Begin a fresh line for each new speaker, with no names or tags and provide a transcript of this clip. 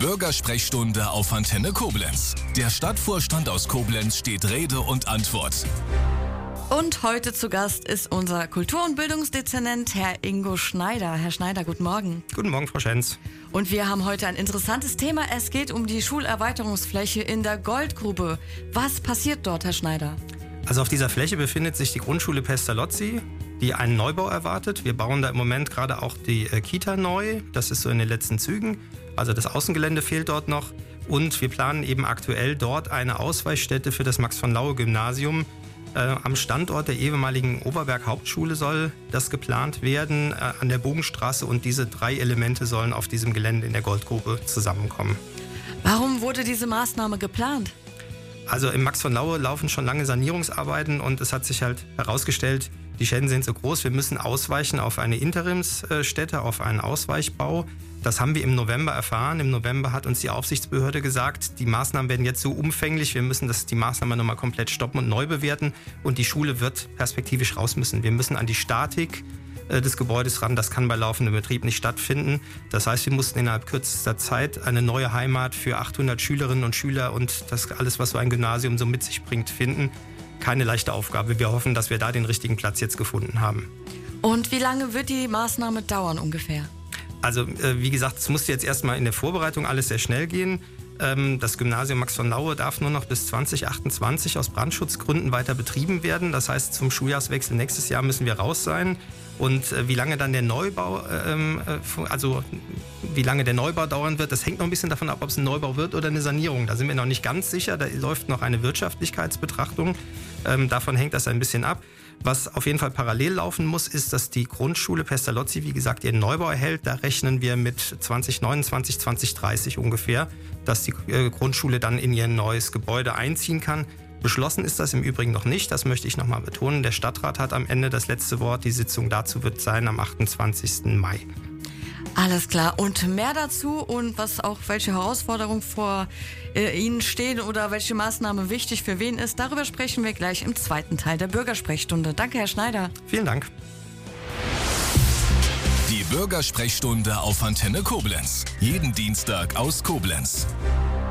Bürgersprechstunde auf Antenne Koblenz. Der Stadtvorstand aus Koblenz steht Rede und Antwort.
Und heute zu Gast ist unser Kultur- und Bildungsdezernent, Herr Ingo Schneider. Herr Schneider, guten Morgen.
Guten Morgen, Frau Schenz.
Und wir haben heute ein interessantes Thema. Es geht um die Schulerweiterungsfläche in der Goldgrube. Was passiert dort, Herr Schneider?
Also auf dieser Fläche befindet sich die Grundschule Pestalozzi, die einen Neubau erwartet. Wir bauen da im Moment gerade auch die Kita neu. Das ist so in den letzten Zügen. Also das Außengelände fehlt dort noch. Und wir planen eben aktuell dort eine Ausweichstätte für das Max-von-Laue-Gymnasium. Am Standort der ehemaligen Oberberg-Hauptschule soll das geplant werden, an der Bogenstraße. Und diese 3 Elemente sollen auf diesem Gelände in der Goldgrube zusammenkommen.
Warum wurde diese Maßnahme geplant?
Also im Max von Laue laufen schon lange Sanierungsarbeiten und es hat sich halt herausgestellt, die Schäden sind so groß, wir müssen ausweichen auf eine Interimsstätte, auf einen Ausweichbau. Das haben wir im November erfahren. Im November hat uns die Aufsichtsbehörde gesagt, die Maßnahmen werden jetzt so umfänglich, wir müssen die Maßnahme nochmal komplett stoppen und neu bewerten und die Schule wird perspektivisch raus müssen. Wir müssen an die Statik des Gebäudes ran, das kann bei laufendem Betrieb nicht stattfinden. Das heißt, wir mussten innerhalb kürzester Zeit eine neue Heimat für 800 Schülerinnen und Schüler und das alles, was so ein Gymnasium so mit sich bringt, finden. Keine leichte Aufgabe. Wir hoffen, dass wir da den richtigen Platz jetzt gefunden haben.
Und wie lange wird die Maßnahme dauern ungefähr?
Also wie gesagt, es musste jetzt erstmal in der Vorbereitung alles sehr schnell gehen. Das Gymnasium Max von Laue darf nur noch bis 2028 aus Brandschutzgründen weiter betrieben werden. Das heißt, zum Schuljahrswechsel nächstes Jahr müssen wir raus sein. Und wie lange dann der Neubau, wie lange der Neubau dauern wird, das hängt noch ein bisschen davon ab, ob es ein Neubau wird oder eine Sanierung. Da sind wir noch nicht ganz sicher. Da läuft noch eine Wirtschaftlichkeitsbetrachtung. Davon hängt das ein bisschen ab. Was auf jeden Fall parallel laufen muss, ist, dass die Grundschule Pestalozzi, wie gesagt, ihren Neubau erhält. Da rechnen wir mit 2029, 2030 ungefähr, dass die Grundschule dann in ihr neues Gebäude einziehen kann. Beschlossen ist das im Übrigen noch nicht, das möchte ich nochmal betonen. Der Stadtrat hat am Ende das letzte Wort. Die Sitzung dazu wird sein am 28. Mai.
Alles klar. Und mehr dazu und welche Herausforderungen vor Ihnen stehen oder welche Maßnahme wichtig für wen ist, darüber sprechen wir gleich im zweiten Teil der Bürgersprechstunde. Danke, Herr Schneider.
Vielen Dank.
Die Bürgersprechstunde auf Antenne Koblenz. Jeden Dienstag aus Koblenz.